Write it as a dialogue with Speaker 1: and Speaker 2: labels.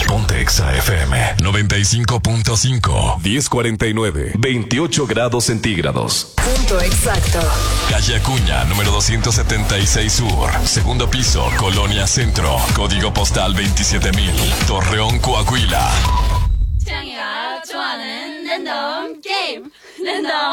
Speaker 1: Ponte Exa FM 95.5. 1049. 28 grados centígrados.
Speaker 2: Punto exacto.
Speaker 1: Calle Acuña, número 276 Sur. Segundo piso, Colonia Centro. Código postal 27000. Torreón, Coahuila.
Speaker 3: 취향이가 좋아하는 랜덤 게임. 랜덤